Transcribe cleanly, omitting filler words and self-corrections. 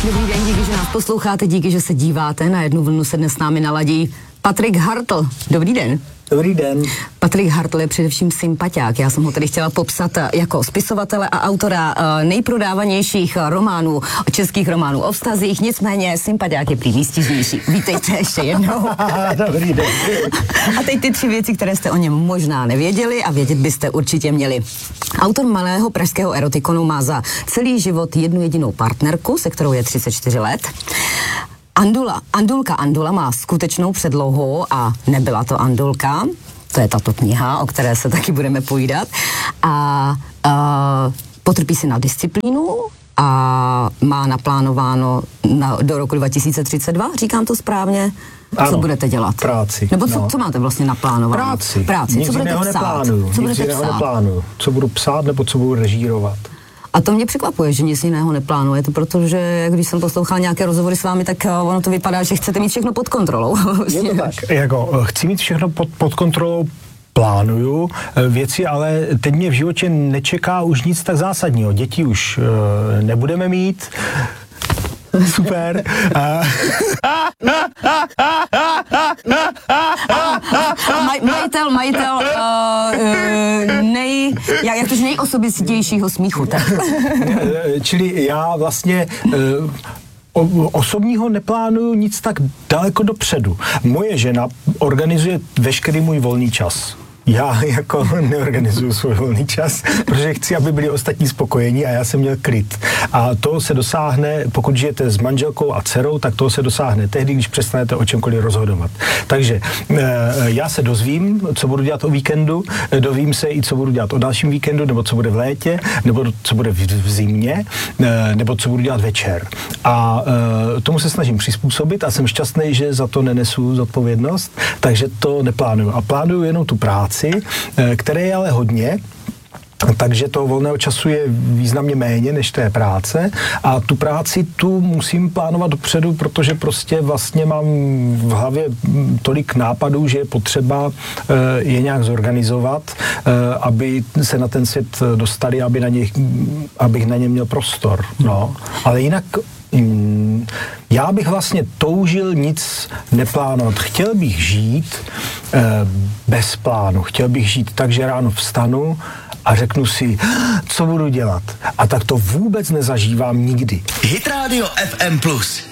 Dobrý den, díky, že nás posloucháte, díky, že se díváte. Na jednu vlnu se dnes s námi naladí Patrik Hartl. Dobrý den. Dobrý den. Patrik Hartl je především sympatiák. Já jsem ho tedy chtěla popsat jako spisovatele a autora nejprodávanějších románů, českých románů o vztazích, nicméně sympatiák je prý výstižnější. Vítejte ještě jednou. Dobrý den. A teď ty 3 věci, které jste o něm možná nevěděli a vědět byste určitě měli. Autor malého pražského erotikonu má za celý život jednu jedinou partnerku, se kterou je 34 let. Andulka má skutečnou předlohu a nebyla to Andulka. To je tato kniha, o které se taky budeme povídat. A potrpí si na disciplínu a má naplánováno do roku 2032, říkám to správně? Ano, co budete dělat? Práci. Nebo co máte vlastně naplánováno? Práci. Nic jiného neplánuju. Co budu psát nebo co budu režírovat. A to mě překvapuje, že nic jiného neplánujete, protože když jsem poslouchal nějaké rozhovory s vámi, tak ono to vypadá, že chcete mít všechno pod kontrolou. Je to tak. Chci mít všechno pod kontrolou, plánuju věci, ale teď mě v životě nečeká už nic tak zásadního. Děti už nebudeme mít. Super. Majitel nejosobitějšího smíchu. Čili já vlastně osobního neplánuju nic tak daleko dopředu. Moje žena organizuje veškerý můj volný čas. Já jako neorganizuju svůj volný čas, protože chci, aby byli ostatní spokojení a já jsem měl klid. A to se dosáhne, pokud žijete s manželkou a dcerou, tak to se dosáhne tehdy, když přestanete o čemkoliv rozhodovat. Takže já se dozvím, co budu dělat o víkendu, dovím se i, co budu dělat o dalším víkendu, nebo co bude v létě, nebo co bude v zimě, nebo co budu dělat večer. A tomu se snažím přizpůsobit a jsem šťastný, že za to nenesu zodpovědnost, takže to neplánuju. A plánuju jenom tu práci, které je ale hodně, takže toho volného času je významně méně než té práce a tu práci tu musím plánovat dopředu, protože prostě vlastně mám v hlavě tolik nápadů, že je potřeba je nějak zorganizovat, aby se na ten svět dostali, abych na ně měl prostor. No. Ale jinak já bych vlastně toužil nic neplánovat. Chtěl bych žít bez plánu. Chtěl bych žít tak, že ráno vstanu a řeknu si, co budu dělat. A tak to vůbec nezažívám nikdy. Hit Radio FM+.